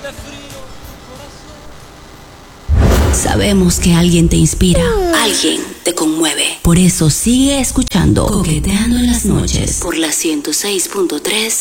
Sabemos que alguien te inspira, alguien te conmueve. Por eso sigue escuchando Coqueteando en las noches por la 106.3